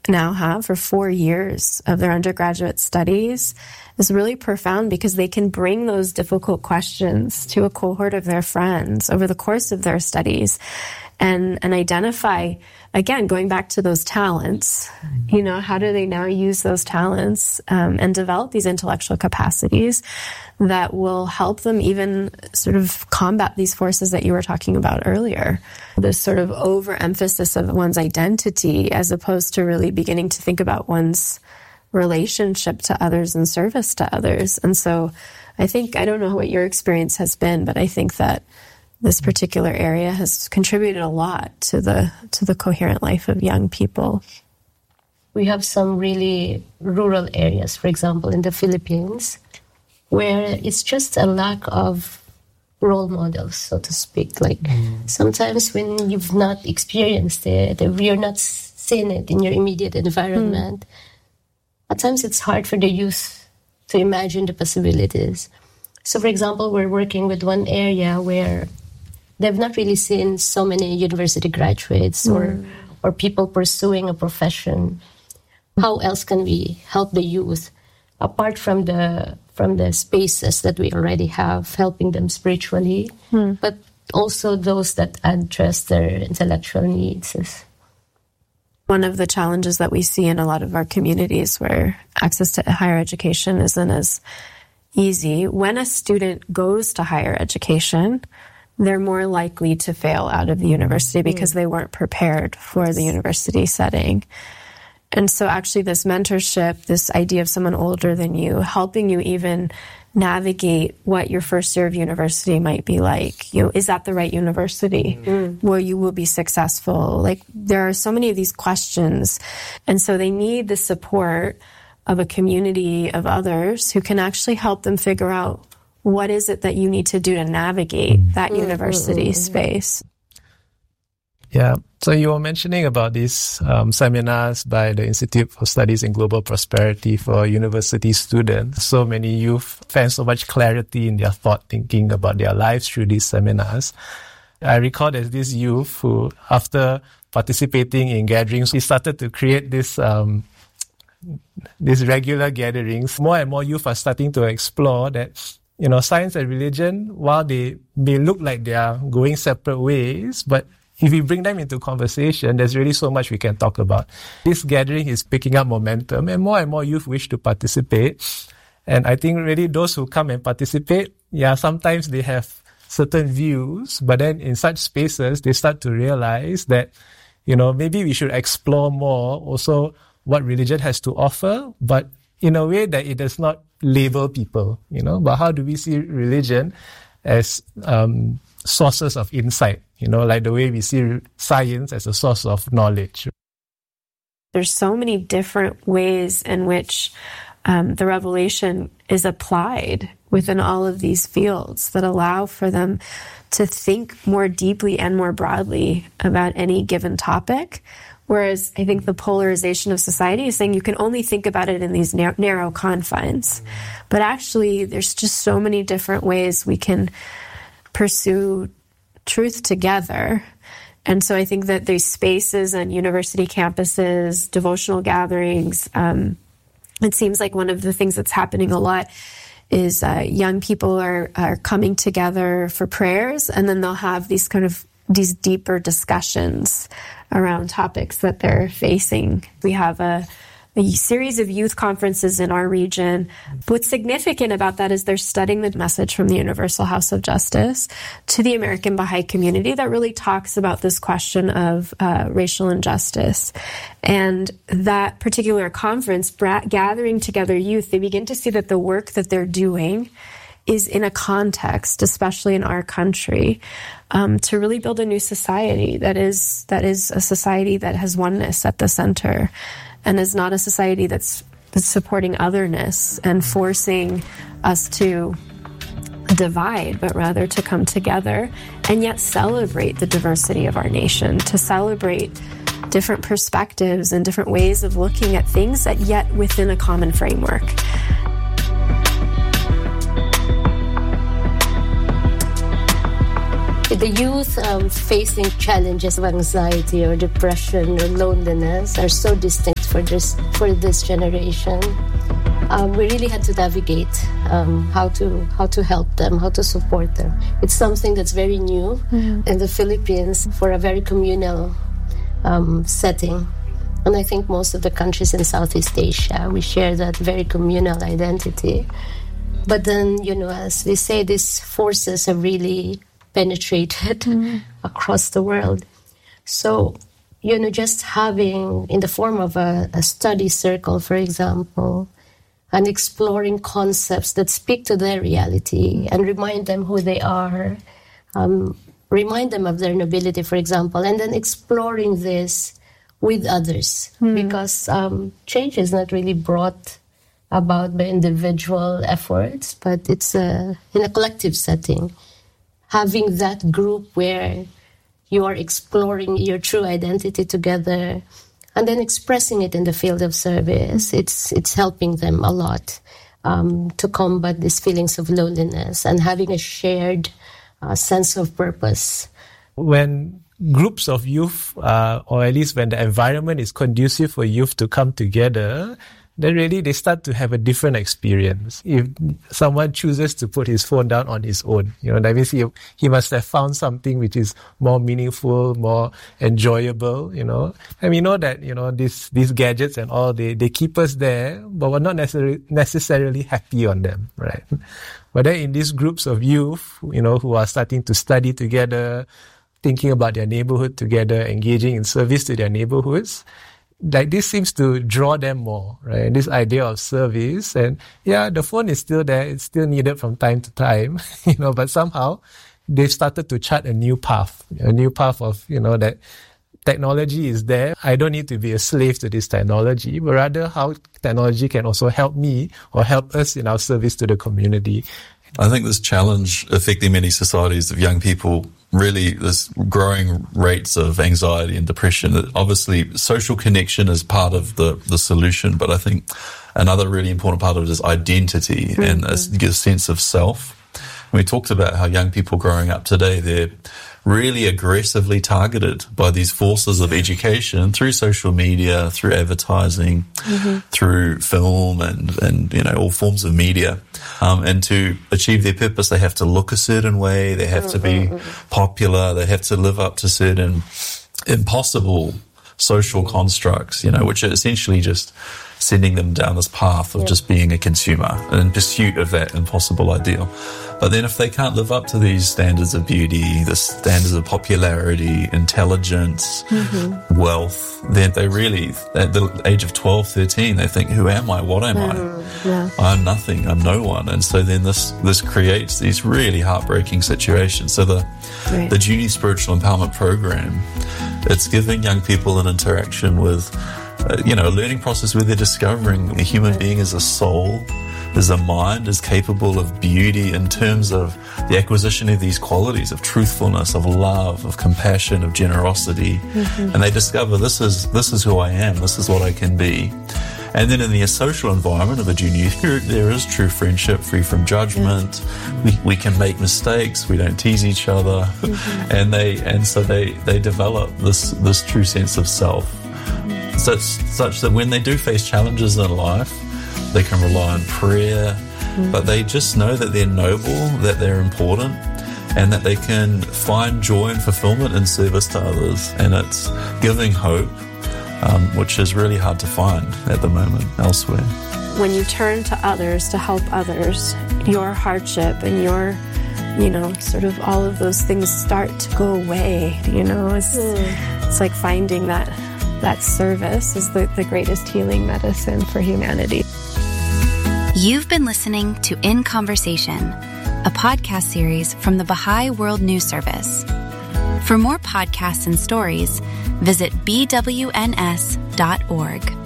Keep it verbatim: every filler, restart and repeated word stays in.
now have for four years of their undergraduate studies is really profound because they can bring those difficult questions to a cohort of their friends over the course of their studies and, and identify, again, going back to those talents, you know, how do they now use those talents um, and develop these intellectual capacities that will help them even sort of combat these forces that you were talking about earlier. This sort of overemphasis of one's identity as opposed to really beginning to think about one's relationship to others and service to others. And so I think, I don't know what your experience has been, but I think that this particular area has contributed a lot to the to the coherent life of young people. We have some really rural areas, for example, in the Philippines, where it's just a lack of role models, so to speak. Like mm. sometimes when you've not experienced it, if you're not seeing it in your immediate environment, mm. at times it's hard for the youth to imagine the possibilities. So, for example, we're working with one area where they've not really seen so many university graduates mm. or or people pursuing a profession. How else can we help the youth apart from the from the spaces that we already have, helping them spiritually, mm. but also those that address their intellectual needs? One of the challenges that we see in a lot of our communities where access to higher education isn't as easy, when a student goes to higher education, they're more likely to fail out of the university because they weren't prepared for the university setting. And so actually this mentorship, this idea of someone older than you, helping you even navigate what your first year of university might be like. You know, is that the right university mm. where you will be successful? Like, there are so many of these questions. And so they need the support of a community of others who can actually help them figure out what is it that you need to do to navigate that mm. university mm. space. Yeah. So you were mentioning about these um, seminars by the Institute for Studies in Global Prosperity for university students. So many youth find so much clarity in their thought thinking about their lives through these seminars. I recall there's this youth who, after participating in gatherings, he started to create this um, these regular gatherings. More and more youth are starting to explore that, you know, science and religion, while they may look like they are going separate ways, but if we bring them into conversation, there's really so much we can talk about. This gathering is picking up momentum and more and more youth wish to participate. And I think really those who come and participate, yeah, sometimes they have certain views, but then in such spaces, they start to realize that, you know, maybe we should explore more also what religion has to offer, but in a way that it does not label people, you know, but how do we see religion as um, sources of insight, you know, like the way we see science as a source of knowledge. There's so many different ways in which um, the revelation is applied within all of these fields that allow for them to think more deeply and more broadly about any given topic. Whereas I think the polarization of society is saying you can only think about it in these nar- narrow confines. But actually, there's just so many different ways we can pursue truth together. And so I think that these spaces on university campuses, devotional gatherings, um, it seems like one of the things that's happening a lot is uh, young people are, are coming together for prayers, and then they'll have these kind of these deeper discussions around topics that they're facing. We have a, a series of youth conferences in our region. What's significant about that is they're studying the message from the Universal House of Justice to the American Baha'i community that really talks about this question of uh, racial injustice. And that particular conference, bra- gathering together youth, they begin to see that the work that they're doing is in a context, especially in our country, um, to really build a new society that is that is a society that has oneness at the center, and is not a society that's, that's supporting otherness and forcing us to divide, but rather to come together and yet celebrate the diversity of our nation, to celebrate different perspectives and different ways of looking at things, that yet within a common framework. The youth um, facing challenges of anxiety or depression or loneliness are so distinct for this for this generation. Um, we really had to navigate um, how to how to help them, how to support them. It's something that's very new mm-hmm. in the Philippines for a very communal um, setting. And I think most of the countries in Southeast Asia, we share that very communal identity. But then, you know, as we say, these forces have really penetrated mm. across the world. So, you know, just having, in the form of a, a study circle, for example, and exploring concepts that speak to their reality and remind them who they are, um, remind them of their nobility, for example, and then exploring this with others, mm. because um, change is not really brought about by individual efforts, but it's a, in a collective setting. Having that group where you are exploring your true identity together and then expressing it in the field of service, it's it's helping them a lot um, to combat these feelings of loneliness and having a shared uh, sense of purpose. When groups of youth, uh, or at least when the environment is conducive for youth to come together, then really they start to have a different experience. If someone chooses to put his phone down on his own, you know, that means he, he must have found something which is more meaningful, more enjoyable, you know. And we know that, you know, these, these gadgets and all, they, they keep us there, but we're not necessarily, necessarily happy on them, right? But then in these groups of youth, you know, who are starting to study together, thinking about their neighborhood together, engaging in service to their neighborhoods, like this seems to draw them more, right? This idea of service, and yeah, the phone is still there, it's still needed from time to time, you know, but somehow they've started to chart a new path, a new path of, you know, that technology is there. I don't need to be a slave to this technology, but rather how technology can also help me or help us in our service to the community. I think this challenge affecting many societies of young people, really there's growing rates of anxiety and depression. Obviously, social connection is part of the, the solution, but I think another really important part of it is identity mm-hmm. and a, a sense of self. We talked about how young people growing up today, they're really aggressively targeted by these forces of education through social media, through advertising, mm-hmm. through film and, and, you know, all forms of media. Um, and to achieve their purpose, they have to look a certain way, they have to be popular, they have to live up to certain impossible social constructs, you know, which are essentially just sending them down this path of yeah. just being a consumer in pursuit of that impossible ideal. But then if they can't live up to these standards of beauty, the standards of popularity, intelligence, mm-hmm. wealth, then they really, at the age of twelve, thirteen, they think, who am I? What am mm-hmm. I? Yeah. I'm nothing. I'm no one. And so then this, this creates these really heartbreaking situations. So the, right. the Junior Spiritual Empowerment Program, it's giving young people an interaction with Uh, you know, a learning process where they're discovering a human being as a soul, as a mind, is capable of beauty in terms of the acquisition of these qualities of truthfulness, of love, of compassion, of generosity. Mm-hmm. And they discover this is this is who I am, this is what I can be. And then in the social environment of a junior year, there is true friendship, free from judgment. Yeah. We we can make mistakes. We don't tease each other, mm-hmm. and they and so they they develop this this true sense of self. Such, such that when they do face challenges in life, they can rely on prayer, mm. but they just know that they're noble, that they're important, and that they can find joy and fulfillment in service to others. And it's giving hope, um, which is really hard to find at the moment elsewhere. When you turn to others to help others, your hardship and your, you know, sort of all of those things start to go away. You know, it's, mm. it's like finding that that service is the, the greatest healing medicine for humanity. You've been listening to In Conversation, a podcast series from the Baha'i World News Service. For more podcasts and stories, visit b w n s dot org.